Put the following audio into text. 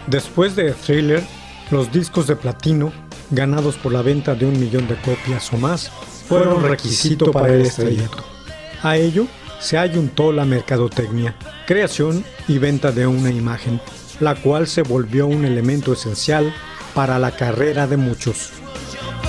Después de Thriller, los discos de platino, ganados por la venta de 1 millón de copias o más, fueron requisito para el estrellato. A ello se ayuntó la mercadotecnia, creación y venta de una imagen, la cual se volvió un elemento esencial para la carrera de muchos.